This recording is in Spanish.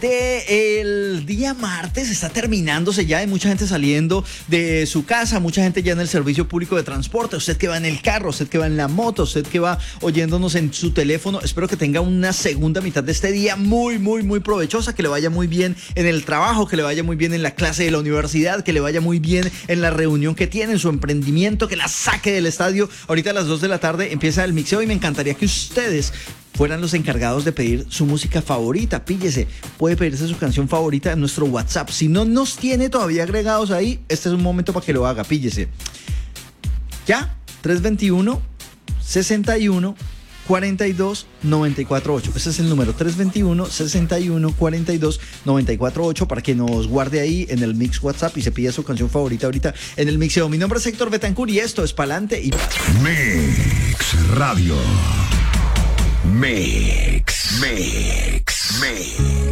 El día martes está terminándose ya, hay mucha gente saliendo de su casa, mucha gente ya en el servicio público de transporte, usted que va en el carro, usted que va en la moto, usted que va oyéndonos en su teléfono. Espero que tenga una segunda mitad de este día muy provechosa, que le vaya muy bien en el trabajo, que le vaya muy bien en la clase de la universidad, que le vaya muy bien en la reunión que tiene, en su emprendimiento, que la saque del estadio. Ahorita a las 2 de la tarde empieza el mixeo y me encantaría que ustedes fueran los encargados de pedir su música favorita. Píllese, puede pedirse su canción favorita en nuestro WhatsApp. Si no nos tiene todavía agregados ahí, este es un momento para que lo haga. Píllese. Ya, 321-61-42-948. Ese es el número, 321-61-42-948, para que nos guarde ahí en el mix WhatsApp y se pida su canción favorita ahorita en el mixeo. Mi nombre es Héctor Betancur y esto es Pa'lante y Paz. Mix Radio. Mix.